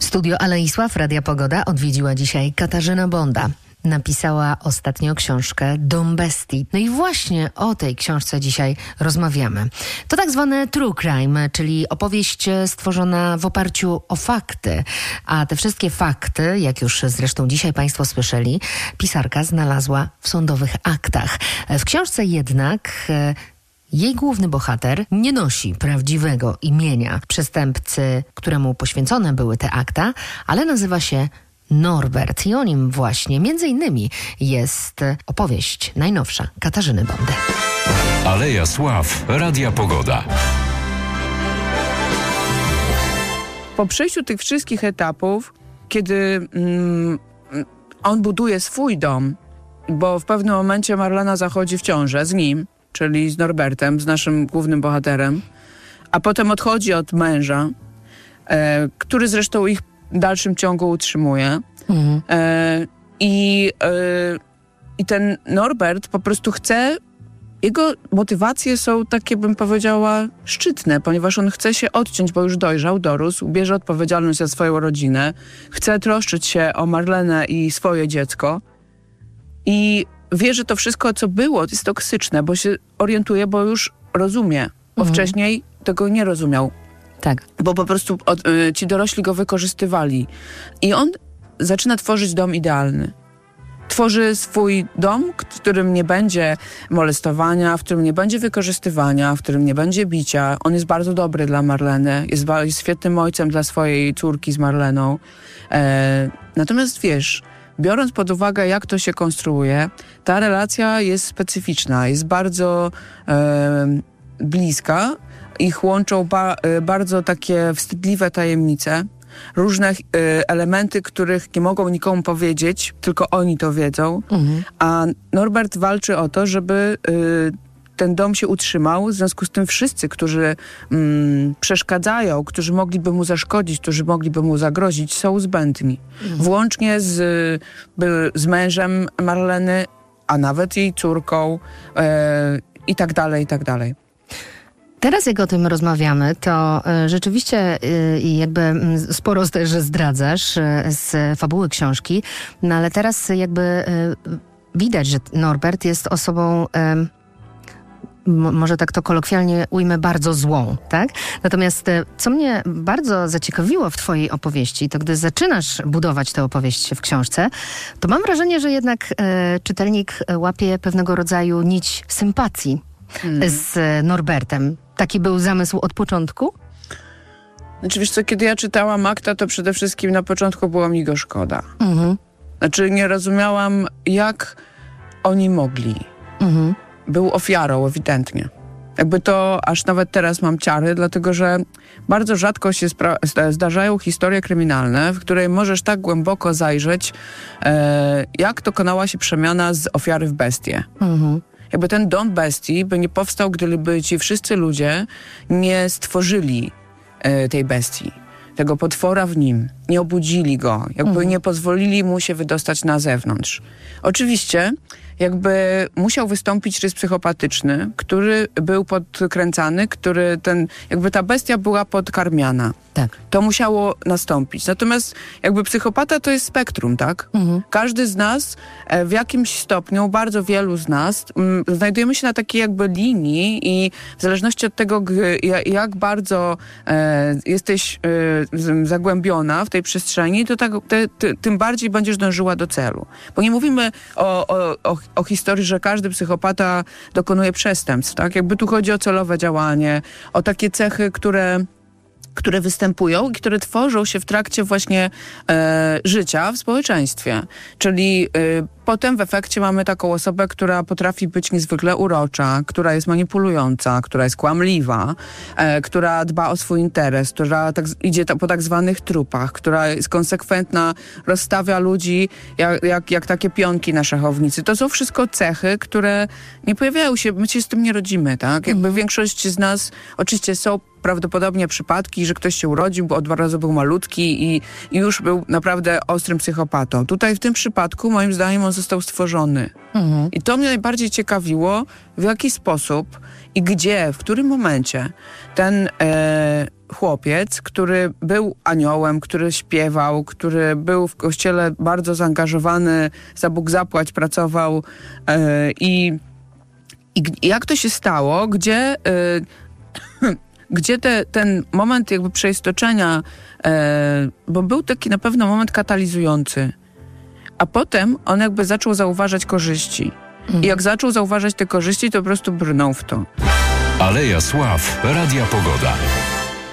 Studio Aleisław Radia Pogoda odwiedziła dzisiaj Katarzyna Bonda. Napisała ostatnio książkę Dom Bestii. No i właśnie o tej książce dzisiaj rozmawiamy. To tak zwany true crime, czyli opowieść stworzona w oparciu o fakty. A te wszystkie fakty, jak już zresztą dzisiaj Państwo słyszeli, pisarka znalazła w sądowych aktach. W książce jednak jej główny bohater nie nosi prawdziwego imienia przestępcy, któremu poświęcone były te akta, ale nazywa się Norbert i o nim właśnie między innymi jest opowieść najnowsza Katarzyny Bondy. Aleja Sław, Radia Pogoda. Po przejściu tych wszystkich etapów, kiedy on buduje swój dom, bo w pewnym momencie Marlena zachodzi w ciążę z nim, czyli z Norbertem, z naszym głównym bohaterem, a potem odchodzi od męża, który zresztą ich w dalszym ciągu utrzymuje. I ten Norbert po prostu chce, jego motywacje są takie, bym powiedziała, szczytne, ponieważ on chce się odciąć, bo już dojrzał, dorósł, bierze odpowiedzialność za swoją rodzinę, chce troszczyć się o Marlenę i swoje dziecko i wie, że to wszystko, co było, jest toksyczne, bo się orientuje, bo już rozumie, bo wcześniej tego nie rozumiał. Tak. Bo po prostu ci dorośli go wykorzystywali. I on zaczyna tworzyć dom idealny. Tworzy swój dom, w którym nie będzie molestowania, w którym nie będzie wykorzystywania, w którym nie będzie bicia. On jest bardzo dobry dla Marleny, jest świetnym ojcem dla swojej córki z Marleną. Natomiast wiesz, biorąc pod uwagę, jak to się konstruuje, ta relacja jest specyficzna, jest bardzo bliska. Ich łączą bardzo takie wstydliwe tajemnice, różne elementy, których nie mogą nikomu powiedzieć, tylko oni to wiedzą. A Norbert walczy o to, żeby ten dom się utrzymał. W związku z tym wszyscy, którzy przeszkadzają, którzy mogliby mu zaszkodzić, którzy mogliby mu zagrozić, są zbędni. Włącznie z mężem Marleny, a nawet jej córką i tak dalej, i tak dalej. Teraz jak o tym rozmawiamy, to rzeczywiście jakby sporo też zdradzasz z fabuły książki, no ale teraz jakby widać, że Norbert jest osobą, może tak to kolokwialnie ujmę, bardzo złą, tak? Natomiast co mnie bardzo zaciekawiło w twojej opowieści, to gdy zaczynasz budować tę opowieść w książce, to mam wrażenie, że jednak czytelnik łapie pewnego rodzaju nić sympatii z Norbertem. Taki był zamysł od początku? Znaczy, wiesz co, kiedy ja czytałam akta, to przede wszystkim na początku było mi go szkoda. Znaczy, nie rozumiałam, jak oni mogli. Był ofiarą, ewidentnie. Jakby to, aż nawet teraz mam ciary, dlatego że bardzo rzadko się zdarzają historie kryminalne, w której możesz tak głęboko zajrzeć, jak dokonała się przemiana z ofiary w bestię. Jakby ten dom bestii by nie powstał, gdyby ci wszyscy ludzie nie stworzyli tej bestii, tego potwora w nim, nie obudzili go, jakby nie pozwolili mu się wydostać na zewnątrz. Oczywiście jakby musiał wystąpić rys psychopatyczny, który był podkręcany, jakby ta bestia była podkarmiana. Tak. To musiało nastąpić. Natomiast jakby psychopata to jest spektrum, tak? Każdy z nas w jakimś stopniu, bardzo wielu z nas znajdujemy się na takiej jakby linii i w zależności od tego, jak bardzo jesteś zagłębiona w tej przestrzeni, to tym bardziej będziesz dążyła do celu. Bo nie mówimy o historii, że każdy psychopata dokonuje przestępstw, tak? Jakby tu chodzi o celowe działanie, o takie cechy, które występują i które tworzą się w trakcie właśnie życia w społeczeństwie. Czyli potem w efekcie mamy taką osobę, która potrafi być niezwykle urocza, która jest manipulująca, która jest kłamliwa, która dba o swój interes, która idzie po tak zwanych trupach, która jest konsekwentna, rozstawia ludzi jak takie pionki na szachownicy. To są wszystko cechy, które nie pojawiają się, my się z tym nie rodzimy, tak? Jakby większość z nas, oczywiście są prawdopodobnie przypadki, że ktoś się urodził, bo od razu był malutki i już był naprawdę ostrym psychopatą. Tutaj w tym przypadku, moim zdaniem, on został stworzony. I to mnie najbardziej ciekawiło, w jaki sposób i gdzie, w którym momencie ten chłopiec, który był aniołem, który śpiewał, który był w kościele bardzo zaangażowany, za Bóg zapłać pracował i jak to się stało, gdzie ten moment jakby przeistoczenia, bo był taki na pewno moment katalizujący, a potem on jakby zaczął zauważać korzyści. I jak zaczął zauważać te korzyści, to po prostu brnął w to. Aleja Sław, Radia Pogoda.